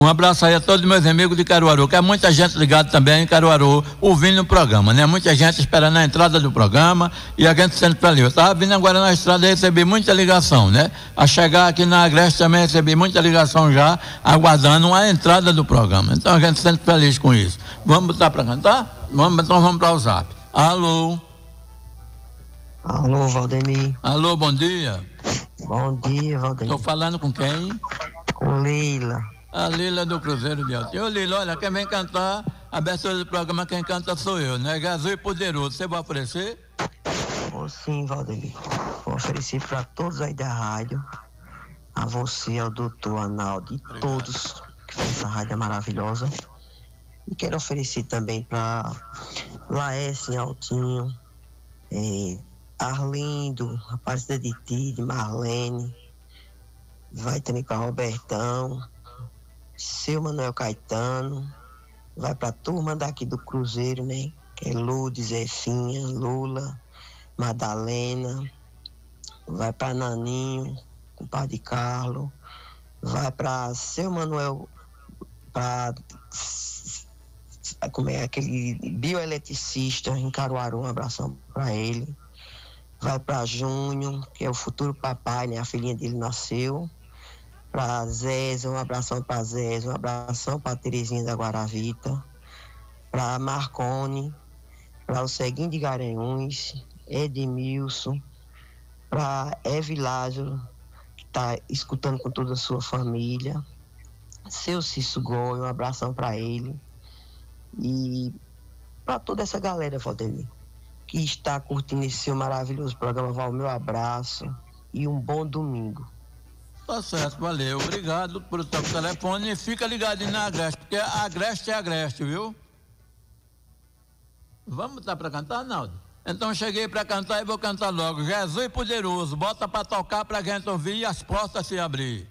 Um abraço aí a todos meus amigos de Caruaru, que é muita gente ligada também em Caruaru, ouvindo o programa, né? Muita gente esperando a entrada do programa e a gente sendo feliz. Eu estava vindo agora na estrada e recebi muita ligação, né? A chegar aqui na Agreste também recebi muita ligação já, aguardando a entrada do programa. Então a gente sendo feliz com isso. Vamos botar para cantar? Então vamos para o Zap. Alô? Alô, Valdemir. Alô, bom dia. Bom dia, Valdemir. Estou falando com quem? Com Leila. A Lila do Cruzeiro de Alto. Ô Lila, olha, quem vem cantar a abertura do programa, quem canta sou eu, né? Jesus Poderoso, você vai oferecer? Vou sim, Valdemir. Vou oferecer para todos aí da rádio, a você, ao doutor Analdo e todos que fazem essa rádio maravilhosa. E quero oferecer também para Laércio em Altinho, Arlindo, Aparecida de Tide, Marlene, vai também para Robertão, seu Manuel Caetano, vai para a turma daqui do Cruzeiro, né? Que é Lourdes, Zefinha, Lula, Madalena, vai para Naninho, compadre Carlos, vai para seu Manuel, para como é aquele bioeletricista em Caruaru, um abração para ele. Vai para Júnior, que é o futuro papai, né? A filhinha dele nasceu. Para Zézia, um abração para Zézia, um abração para Terezinha da Guaravita. Para Marcone, para o Ceguinho de Garanhuns, Edmilson, para Eve Lázaro, que está escutando com toda a sua família. Seu Cício Goy, um abração para ele. E para toda essa galera, Valdemir, que está curtindo esse seu maravilhoso programa, vai o meu abraço e um bom domingo. Tá certo, valeu, obrigado por estar no telefone e fica ligado na Agreste, porque a Agreste é Agreste, viu? Vamos botar para cantar, Naldo? Então cheguei para cantar e vou cantar logo. Jesus Poderoso, bota para tocar para a gente ouvir e as portas se abrir.